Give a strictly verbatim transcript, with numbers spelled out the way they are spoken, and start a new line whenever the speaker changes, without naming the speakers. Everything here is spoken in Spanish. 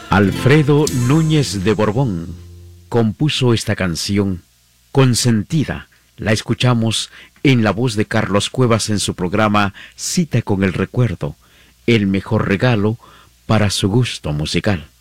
Alfredo Núñez de Borbón compuso esta canción, Consentida. La escuchamos en la voz de Carlos Cuevas en su programa Cita con el Recuerdo, el mejor regalo para su gusto musical.